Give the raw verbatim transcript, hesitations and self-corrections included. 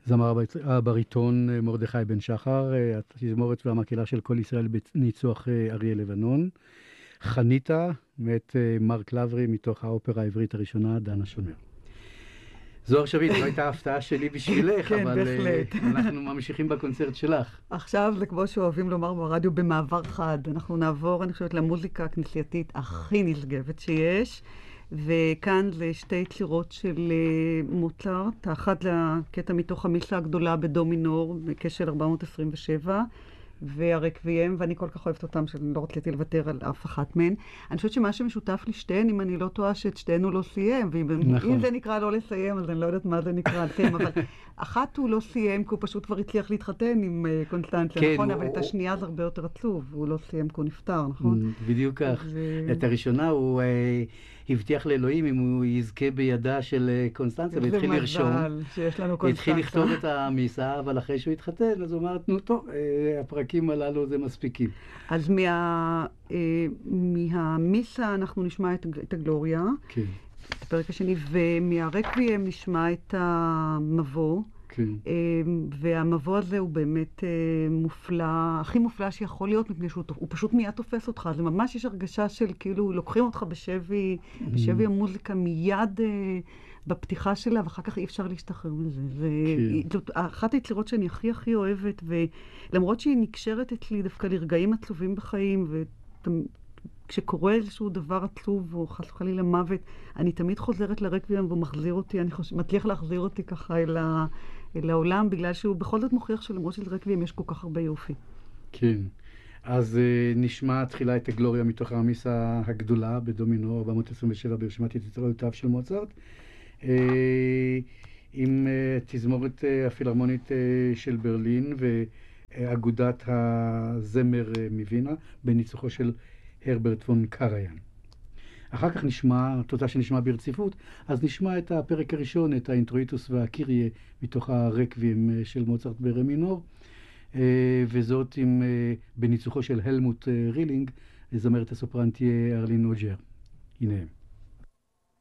זמר הבריטון מרדכי בן שחר, התזמורת והמקהלה של כל ישראל בניצוח אריה לבנון. חניתה, מאת מרק לברי, מתוך האופרה העברית הראשונה, דנה שומר. זוהר שביט, זו הייתה ההפתעה שלי בשבילך, כן, אבל בהחלט. אנחנו ממשיכים בקונצרט שלך. עכשיו זה כמו שאוהבים לומר ברדיו, במעבר חד. אנחנו נעבור, אני חושבת, למוזיקה הכנסייתית הכי נשגבת שיש, וכאן זה שתי יצירות של מוצרט, האחת לקטע מתוך המיסה הגדולה בדו מינור, בקשל ארבע מאות עשרים ושבע, והרקוויאם, ואני כל כך אוהבת אותם, שאני לא רציתי לוותר על אף אחת מהן. אני חושבת שמה שמשותף לשתיהן, אם אני לא טועה שאת שתיהן הוא לא סיים, ואם נכון. זה נקרא לא לסיים, אז אני לא יודעת מה זה נקרא לסיים, אבל אחת הוא לא סיים, כי הוא פשוט כבר הצליח להתחתן עם uh, קונסטנציה, כן, נכון? הוא... אבל את השנייה זה הרבה יותר עצוב, הוא לא סיים כי הוא נפטר, נכון? בדיוק כך. את הראשונה הוא uh, הבטיח לאלוהים אם הוא יזכה בידה של uh, קונסטנציה, והתחיל לרשום. שיש לנו קונסטנציה. התחיל לכתוב את המיסה, אבל אחרי שהוא התחתן, אז הוא אמר, נו טוב, uh, הפרקים הללו זה מספיקים. אז מה, אה, מהמיסה אנחנו נשמע את, את הגלוריה, כן. את הפרק השני, ומהרקוויאם נשמע את המבוא. כן. אה, והמבוא הזה הוא באמת אה, מופלא, הכי מופלא שיכול להיות, מפני שהוא הוא פשוט מיד תופס אותך. זה ממש יש הרגשה של כאילו לוקחים אותך בשבי, בשבי המוזיקה מיד אה, בפתיחה שלה, ואחר כך אי אפשר להשתחרר מזה. זה, כן. זאת אחת היצירות שאני הכי הכי אוהבת, ולמרות שהיא נקשרת אצלי דווקא לרגעים עצובים בחיים, וכשקורה איזשהו דבר עצוב, או חס וחלילה מוות, אני תמיד חוזרת לרקוויאם והוא מחזיר אותי, אני חושב, מצליח להחזיר אותי ככה אל, ה, אל העולם, בגלל שהוא בכל זאת מוכיח שלמרות של רקוויאם יש כל כך הרבה יופי. כן. אז uh, נשמע תחילה את הגלוריה מתוך המיסה הגדולה בדו מינור ארבע מאות עשרים ושבע ברשימת יצירותיו של מוצרט, uh, עם uh, תזמורת uh, הפילהרמונית uh, של ברלין ואגודת הזמר uh, מווינה בניצוחו של הרברט פון קראיין. אחר כך נשמע, תודה שנשמע ברציפות, אז נשמע את הפרק הראשון, את האינטרואיטוס והקיריה מתוך הרקוויאם uh, של מוצרט ברה מינור, Uh, וזאת עם, uh, בניצוחו של הלמוט uh, רילינג, זמרת הסופרנט ארלין אוג'ר. הנה הם.